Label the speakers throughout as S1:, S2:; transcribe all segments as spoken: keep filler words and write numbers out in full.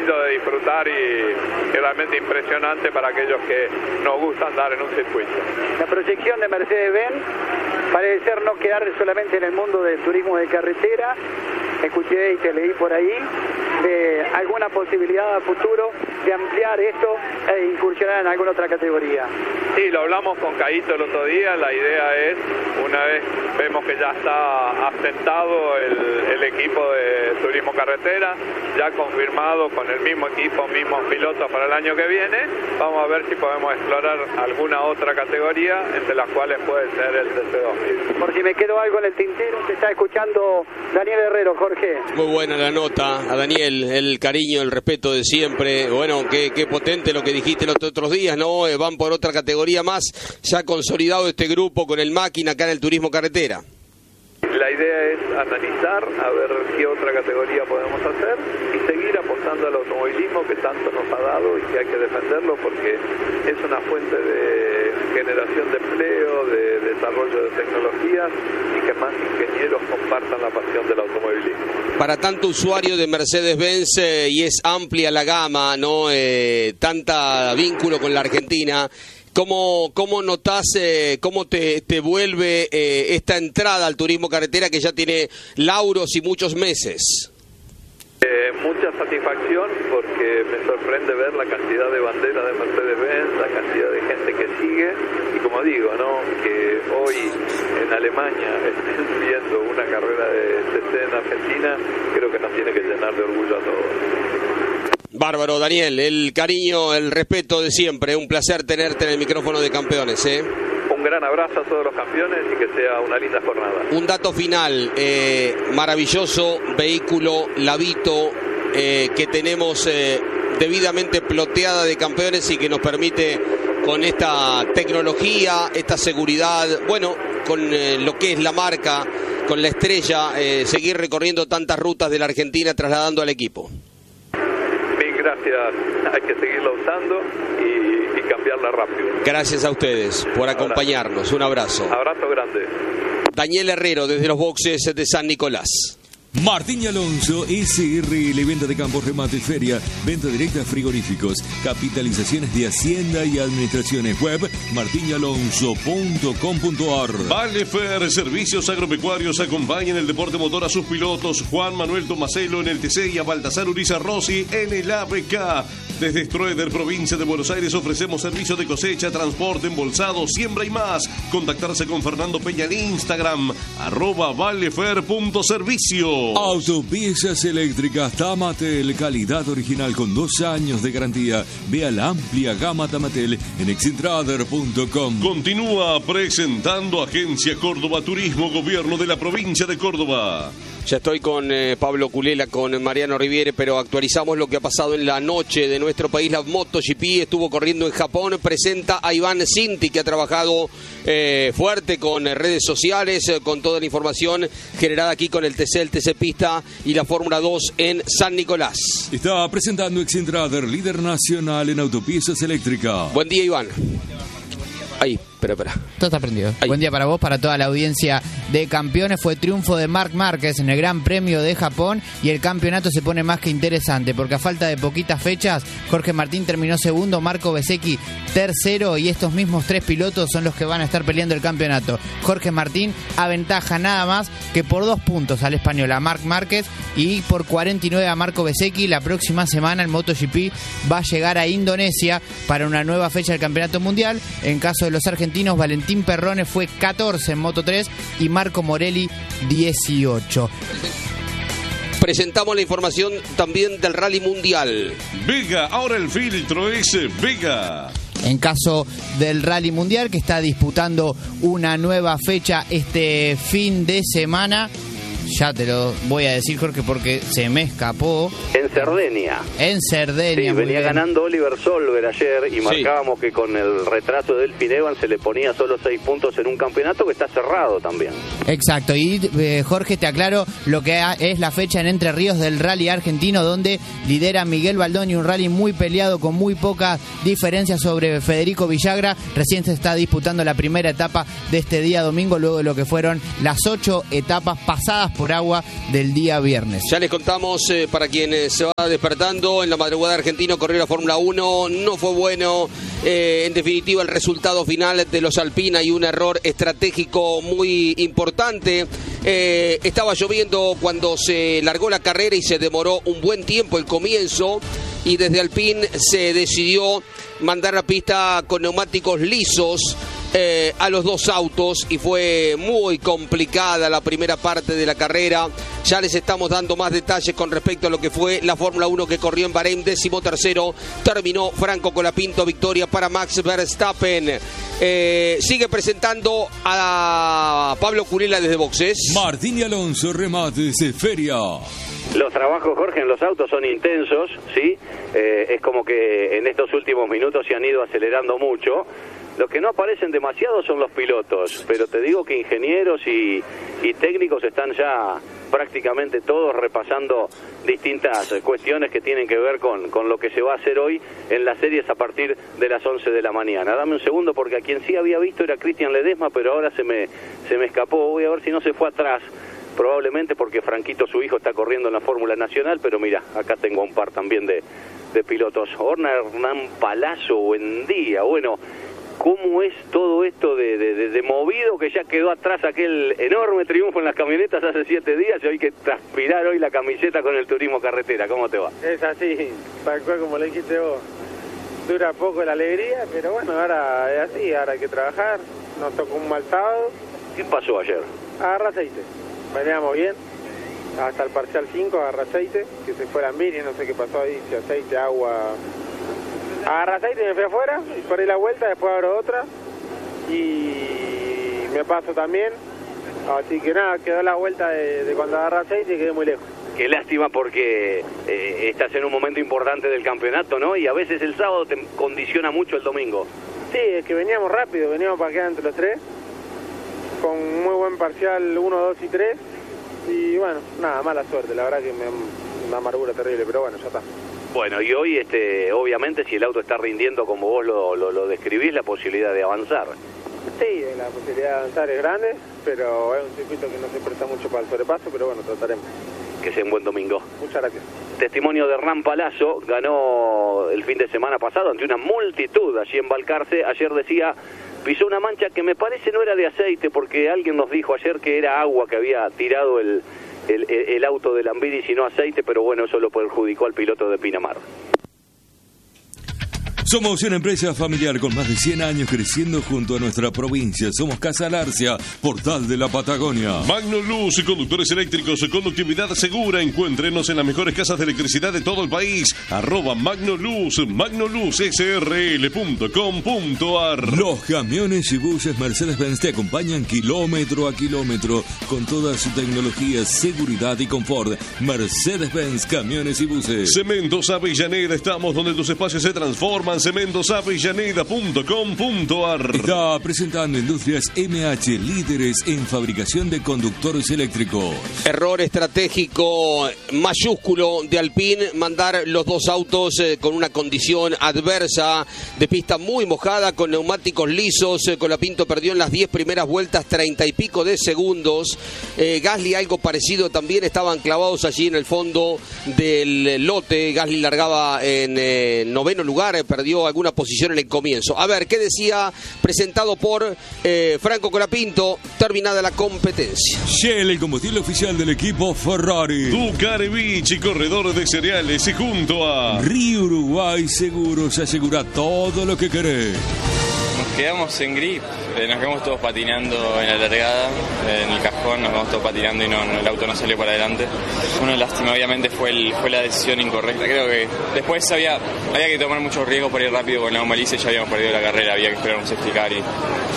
S1: lindo de disfrutar y, y realmente impresionante para aquellos que nos gusta andar en un circuito.
S2: La proyección de Mercedes-Benz parece ser no quedar solamente en el mundo del turismo de carretera. Escuché y te leí por ahí de alguna posibilidad a futuro de ampliar esto e incursionar en alguna otra categoría.
S1: Sí, lo hablamos con Caíto el otro día. La idea es, una vez vemos que ya está asentado el, el equipo de turismo carretera, ya confirmado con el mismo equipo, mismos pilotos para el año que viene, vamos a ver si podemos explorar alguna otra categoría, entre las cuales puede ser el T C dos mil.
S2: Por si me quedó algo en el tintero, te está escuchando Daniel Herrero. Jorge.
S3: Muy buena la nota, a Daniel, el cariño, el respeto de siempre. Bueno, qué, qué potente lo que dijiste los otros días, ¿no? Eh, van por otra categoría más, ya consolidado este grupo con el Máquina acá en el turismo carretera.
S1: La idea es analizar, a ver qué otra categoría podemos hacer y seguir apostando al automovilismo que tanto nos ha dado y que hay que defenderlo porque es una fuente de generación de empleo, de desarrollo de tecnologías y que más ingenieros compartan la pasión del automovilismo.
S3: Para tanto usuario de Mercedes-Benz eh, y es amplia la gama, ¿no? Eh, tanta vínculo con la Argentina. ¿Cómo, cómo notás, eh, cómo te, te vuelve eh, esta entrada al turismo carretera que ya tiene lauros y muchos meses?
S1: Eh, mucha satisfacción porque me sorprende ver la cantidad de banderas de Mercedes-Benz, la cantidad de gente que sigue y como digo, ¿no? Que hoy en Alemania estén viendo una carrera de T C en Argentina, creo que nos tiene que llenar de orgullo a todos.
S3: Bárbaro, Daniel, el cariño, el respeto de siempre, un placer tenerte en el micrófono de Campeones, ¿eh?
S1: Un gran abrazo a todos los campeones y que sea una linda jornada.
S3: Un dato final, eh, maravilloso vehículo Lavito eh, que tenemos eh, debidamente ploteada de Campeones y que nos permite con esta tecnología, esta seguridad, bueno, con eh, lo que es la marca, con la estrella, eh, seguir recorriendo tantas rutas de la Argentina trasladando al equipo.
S1: Gracias, hay que seguirla usando y, y cambiarla rápido.
S3: Gracias a ustedes por acompañarnos, un abrazo.
S1: Abrazo grande.
S3: Daniel Herrero desde los boxes de San Nicolás.
S4: Martín y Alonso, S R L, venta de campos, remate, feria, venta directa de frigoríficos, capitalizaciones de Hacienda y Administraciones. Web martín y alonso punto com punto ar.
S5: Valefer, servicios agropecuarios, acompañan el deporte motor a sus pilotos. Juan Manuel Tomaselo en el T C y a Baltasar Uriza Rossi en el A B K. Desde Stroeder, provincia de Buenos Aires, ofrecemos servicio de cosecha, transporte, embolsado, siembra y más. Contactarse con Fernando Peña en Instagram, arroba valefer.servicio.
S4: Autopiezas eléctricas Tamatel, calidad original con dos años de garantía. Vea la amplia gama Tamatel en exintrader punto com.
S5: Continúa presentando Agencia Córdoba Turismo, Gobierno de la provincia de Córdoba.
S3: Ya estoy con eh, Pablo Culela, con Mariano Riviere, pero actualizamos lo que ha pasado en la noche de nuestro país. La MotoGP estuvo corriendo en Japón. Presenta a Iván Cinti, que ha trabajado eh, fuerte con eh, redes sociales, eh, con toda la información generada aquí con el T C, el T C Pista y la Fórmula dos en San Nicolás.
S4: Está presentando Exintrader, líder nacional en autopiezas eléctricas.
S3: Buen día, Iván. Ahí, espera, espera.
S6: Todo está prendido.
S3: Ahí.
S6: Buen día para vos, para toda la audiencia de Campeones. Fue triunfo de Marc Márquez en el Gran Premio de Japón y el campeonato se pone más que interesante porque a falta de poquitas fechas, Jorge Martín terminó segundo, Marco Bezzecchi tercero y estos mismos tres pilotos son los que van a estar peleando el campeonato. Jorge Martín aventaja nada más que por dos puntos al español, a Marc Márquez, y por cuarenta y nueve a Marco Bezzecchi. La próxima semana el MotoGP va a llegar a Indonesia para una nueva fecha del Campeonato Mundial. En caso de los argentinos, Valentín Perrone fue catorce en Moto tres y Marco Morelli dieciocho.
S3: Presentamos la información también del Rally Mundial.
S5: Vega, ahora el filtro es Vega.
S6: En caso del Rally Mundial, que está disputando una nueva fecha este fin de semana. Ya te lo voy a decir, Jorge, porque se me escapó.
S7: En Cerdeña.
S6: En Cerdeña.
S7: Sí, venía ganando Oliver Solver ayer y sí. Marcábamos que con el retraso de Delfín Evans se le ponía solo seis puntos en un campeonato que está cerrado también.
S6: Exacto, y eh, Jorge, te aclaro lo que es la fecha en Entre Ríos del Rally argentino, donde lidera Miguel Baldoni, un rally muy peleado con muy pocas diferencias sobre Federico Villagra. Recién se está disputando la primera etapa de este día domingo, luego de lo que fueron las ocho etapas pasadas por agua del día viernes.
S3: Ya les contamos, eh, para quien eh, se va despertando, en la madrugada argentina corrió la Fórmula uno, no fue bueno, eh, en definitiva el resultado final de los Alpina y un error estratégico muy importante. Eh, estaba lloviendo cuando se largó la carrera y se demoró un buen tiempo el comienzo, y desde Alpine se decidió mandar a pista con neumáticos lisos eh, a los dos autos, y fue muy complicada la primera parte de la carrera. Ya les estamos dando más detalles con respecto a lo que fue la Fórmula uno que corrió en Bahrein. Décimo tercero terminó Franco Colapinto, victoria para Max Verstappen. Eh, sigue presentando a Pablo Curela desde boxes.
S4: Martín y Alonso, remates de feria.
S7: Los trabajos, Jorge, en los autos son intensos, ¿sí? Eh, es como que en estos últimos minutos se han ido acelerando mucho. Los que no aparecen demasiado son los pilotos, pero te digo que ingenieros y, y técnicos están ya prácticamente todos repasando distintas cuestiones que tienen que ver con, con lo que se va a hacer hoy en las series a partir de las once de la mañana. Dame un segundo, porque a quien sí había visto era Cristian Ledesma, pero ahora se me, se me escapó. Voy a ver si no se fue atrás, probablemente porque Franquito, su hijo, está corriendo en la Fórmula Nacional, pero mira, acá tengo un par también de, de pilotos. Orna Hernán Palazzo, buen día. Bueno, ¿cómo es todo esto de, de, de, de movido, que ya quedó atrás aquel enorme triunfo en las camionetas hace siete días y hay que transpirar hoy la camiseta con el turismo carretera? ¿Cómo te va?
S8: Es así, tal cual como le dijiste vos. Dura poco la alegría, pero bueno, ahora es así, ahora hay que trabajar. Nos tocó un mal sábado.
S7: ¿Qué pasó ayer?
S8: Agarra aceite. Veníamos bien, hasta el parcial cinco agarra aceite, que se fue la Miri, no sé qué pasó ahí, si aceite, agua... Agarra aceite y me fui afuera, y perdí la vuelta, después abro otra, y me paso también, así que nada, quedó la vuelta de, de cuando agarra aceite y quedé muy lejos.
S7: Qué lástima, porque eh, estás en un momento importante del campeonato, ¿no? Y a veces el sábado te condiciona mucho el domingo.
S8: Sí, es que veníamos rápido, veníamos para quedar entre los tres, con muy buen parcial uno, dos y tres, y bueno, nada, mala suerte, la verdad que me una amargura terrible, pero bueno, ya está.
S7: Bueno, y hoy, este, obviamente, si el auto está rindiendo como vos lo, lo, lo describís, la posibilidad de avanzar.
S8: Sí, la posibilidad de avanzar es grande, pero es un circuito que no se presta mucho para el sobrepaso, pero bueno, trataremos.
S7: Que sea un buen domingo.
S8: Muchas gracias.
S7: Testimonio de Hernán Palazzo, ganó el fin de semana pasado ante una multitud allí en Balcarce. Ayer decía, pisó una mancha que me parece no era de aceite, porque alguien nos dijo ayer que era agua que había tirado el... El, el, el auto de Lambiri, sino aceite, pero bueno, eso lo perjudicó al piloto de Pinamar.
S4: Somos una empresa familiar con más de cien años creciendo junto a nuestra provincia. Somos Casa Larcia, portal de la Patagonia.
S5: Magnoluz, conductores eléctricos, conductividad segura. Encuéntrenos en las mejores casas de electricidad de todo el país. Arroba Magnoluz, magnoluz s r l punto com punto a r.
S4: Los camiones y buses Mercedes-Benz te acompañan kilómetro a kilómetro con toda su tecnología, seguridad y confort. Mercedes-Benz, camiones y buses.
S5: Cementos Avellaneda, estamos donde tus espacios se transforman. cementos avellaneda punto com punto a r.
S4: Está presentando Industrias M H, líderes en fabricación de conductores eléctricos.
S3: Error estratégico mayúsculo de Alpine, mandar los dos autos eh, con una condición adversa, de pista muy mojada, con neumáticos lisos. eh, Colapinto perdió en las diez primeras vueltas treinta y pico de segundos. eh, Gasly algo parecido también, estaban clavados allí en el fondo del lote. Gasly largaba en eh, noveno lugar, eh, perdió alguna posición en el comienzo. A ver, ¿qué decía? Presentado por eh, Franco Colapinto, terminada la competencia.
S4: Shell, el combustible oficial del equipo Ferrari.
S5: Ducarevich, corredor de cereales, y junto a
S4: Río Uruguay Seguros, asegura todo lo que querés.
S9: Nos quedamos en grip, eh, nos quedamos todos patinando en la largada, eh, en el cajón, nos quedamos todos patinando y no, no, el auto no salió para adelante. Una lástima, obviamente fue, el, fue la decisión incorrecta. Creo que después había, había que tomar muchos riesgos por ir rápido con la goma lisa y ya habíamos perdido la carrera, había que esperarnos a explicar y,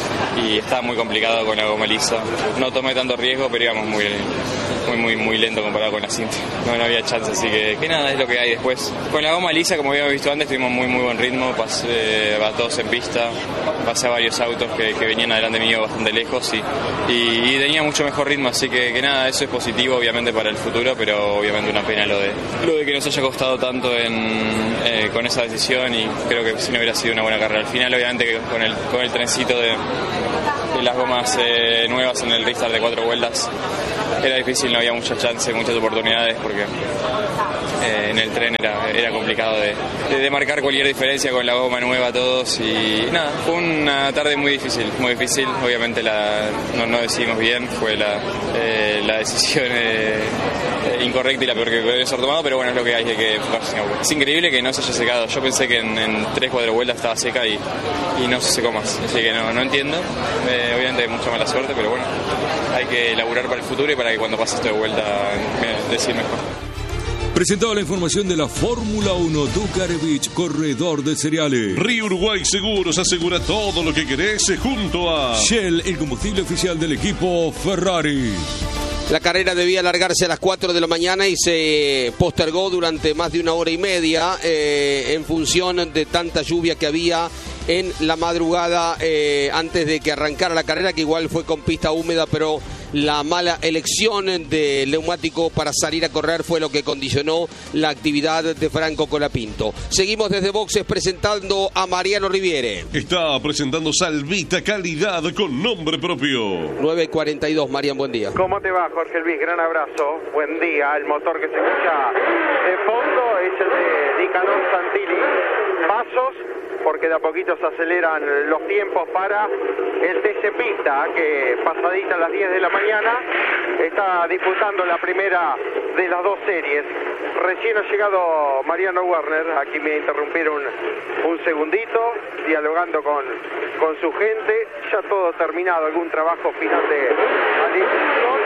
S9: y estaba muy complicado con la goma lisa. No tomé tanto riesgo, pero íbamos muy, muy, muy, muy lento comparado con la cinta. No, no había chance, así que, que nada, es lo que hay después. Con la goma lisa, como habíamos visto antes, tuvimos muy, muy buen ritmo, pasé a todos en pista, pasé a varios autos que, que venían adelante mío bastante lejos y, y, y tenía mucho mejor ritmo, así que, que nada, eso es positivo obviamente para el futuro, pero obviamente una pena lo de, lo de que nos haya costado tanto en, eh, con esa decisión, y creo que si no hubiera sido una buena carrera. Al final, obviamente, que con el, con el trencito de, de las gomas eh, nuevas en el restart de cuatro vueltas, era difícil, no había muchas chances, muchas oportunidades porque eh, en el tren era, era complicado de, de, de marcar cualquier diferencia con la goma nueva a todos y nada, fue una tarde muy difícil, muy difícil, obviamente la, no, no decidimos bien, fue la, eh, la decisión eh, incorrecta y la peor que podemos haber tomado, pero bueno, es lo que hay, hay que enfocarse en agua. Es increíble que no se haya secado, yo pensé que en, en tres, cuatro vueltas estaba seca y, y no se secó más, así que no, no entiendo, eh, obviamente hay mucha mala suerte, pero bueno, hay que laburar para el futuro y para que cuando pase esto de vuelta me, decir mejor.
S4: Presentado la información de la Fórmula uno, Dukarevich, corredor de cereales.
S5: Río Uruguay Seguros asegura todo lo que querés junto a
S4: Shell, el combustible oficial del equipo Ferrari.
S3: La carrera debía alargarse a las cuatro de la mañana y se postergó durante más de una hora y media eh, en función de tanta lluvia que había en la madrugada eh, antes de que arrancara la carrera, que igual fue con pista húmeda, pero la mala elección del neumático para salir a correr fue lo que condicionó la actividad de Franco Colapinto. Seguimos desde boxes presentando a Mariano Riviere.
S5: Está presentando Salvita, calidad con nombre propio.
S3: nueve cuarenta y dos, Marian, buen día.
S8: ¿Cómo te va, Jorge Luis? Gran abrazo. Buen día. El motor que se escucha de fondo es el de Nicanor Santilli. Pasos, porque de a poquito se aceleran los tiempos para el T C Pista, que pasadita a las diez de la mañana está disputando la primera de las dos series. Recién ha llegado Mariano Werner, aquí me interrumpieron un segundito, dialogando con, con su gente, ya todo terminado, algún trabajo final de alineación.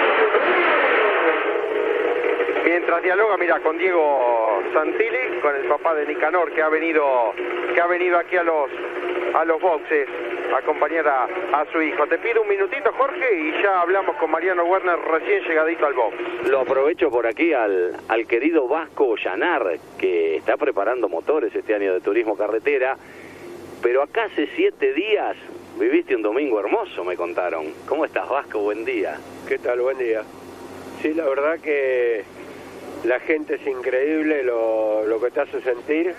S8: Mientras dialoga, mira, con Diego Santilli, con el papá de Nicanor, que ha venido, que ha venido aquí a los, a los boxes a acompañar a, a su hijo. Te pido un minutito, Jorge, y ya hablamos con Mariano Werner recién llegadito al box.
S7: Lo aprovecho por aquí al, al querido Vasco Llanar, que está preparando motores este año de turismo carretera, pero acá hace siete días viviste un domingo hermoso, me contaron. ¿Cómo estás, Vasco? Buen día.
S10: ¿Qué tal? Buen día. Sí, la verdad que la gente es increíble lo, lo que te hace sentir.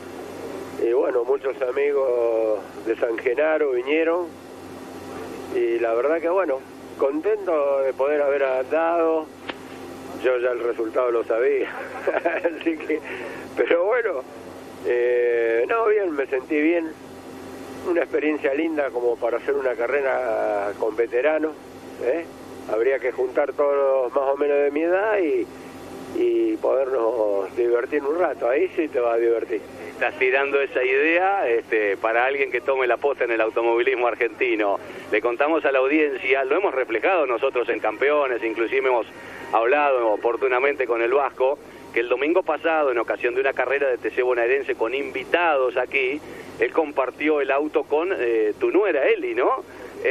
S10: Y bueno, muchos amigos de San Genaro vinieron. Y la verdad que bueno, contento de poder haber andado. Yo ya el resultado lo sabía. Así que, pero bueno, eh, no, bien, me sentí bien. Una experiencia linda como para hacer una carrera con veteranos, ¿eh? Habría que juntar todos más o menos de mi edad y, y podernos divertir un rato. Ahí sí te vas a divertir.
S7: Estás tirando esa idea este, para alguien que tome la posta en el automovilismo argentino. Le contamos a la audiencia, lo hemos reflejado nosotros en Campeones, inclusive hemos hablado oportunamente con el Vasco, que el domingo pasado, en ocasión de una carrera de T C bonaerense con invitados aquí, él compartió el auto con eh, tu nuera Eli, ¿no?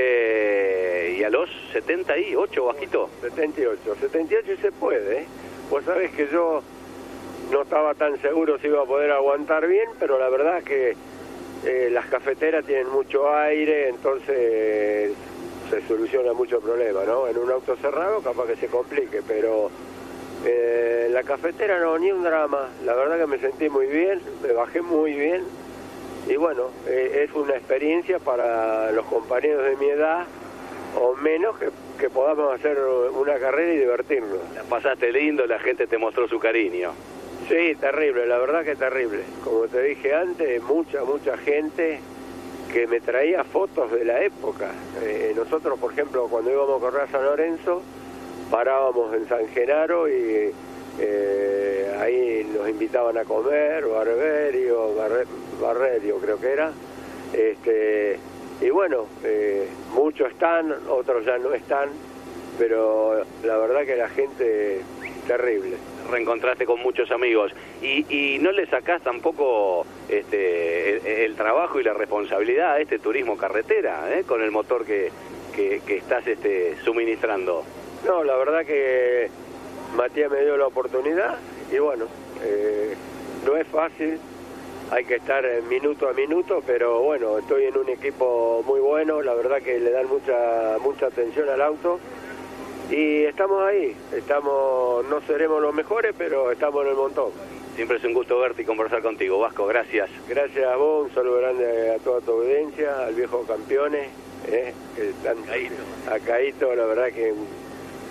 S7: Eh, y a los setenta y ocho, Vasquito.
S10: setenta y ocho, setenta y ocho se puede, ¿eh? Vos sabés que yo no estaba tan seguro si iba a poder aguantar bien, pero la verdad que eh, las cafeteras tienen mucho aire, entonces se soluciona mucho problema, ¿no? En un auto cerrado capaz que se complique, pero eh, en la cafetera no, ni un drama. La verdad que me sentí muy bien, me bajé muy bien. Y bueno, eh, es una experiencia para los compañeros de mi edad o menos que, que podamos hacer una carrera y divertirnos.
S7: La pasaste lindo, la gente te mostró su cariño.
S10: Sí, terrible, la verdad que terrible. Como te dije antes, mucha, mucha gente que me traía fotos de la época. Eh, nosotros, por ejemplo, cuando íbamos a correr a San Lorenzo, parábamos en San Genaro y eh, ahí nos invitaban a comer, Barberio, Barre, Barrerio creo que era, este, y bueno, eh, muchos están, otros ya no están, pero la verdad que la gente, terrible.
S7: Reencontraste con muchos amigos y, y no le sacás tampoco este, el, el trabajo y la responsabilidad a este turismo carretera, ¿eh? Con el motor que, que, que estás este, suministrando.
S10: No, la verdad que Matías me dio la oportunidad y bueno, eh, no es fácil, hay que estar minuto a minuto, pero bueno, estoy en un equipo muy bueno, la verdad que le dan mucha mucha atención al auto y estamos ahí, estamos, no seremos los mejores, pero estamos en el montón.
S7: Siempre es un gusto verte y conversar contigo, Vasco, gracias.
S10: Gracias a vos, un saludo grande a toda tu audiencia, al viejo Campeones, eh, que están
S7: Caíto.
S10: a Caíto, la verdad que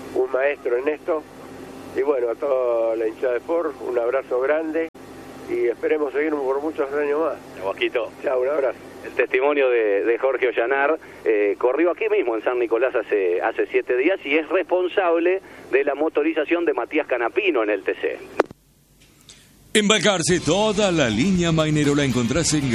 S10: un maestro en esto. Y bueno, a toda la hinchada de Ford, un abrazo grande y esperemos seguir por muchos años más.
S7: Guasquito.
S10: Chao, un abrazo.
S7: El testimonio de, de Jorge Ollanar, eh, corrió aquí mismo en San Nicolás hace, hace siete días y es responsable de la motorización de Matías Canapino en el T C.
S4: En Balcarce, toda la línea Mainero la encontrás en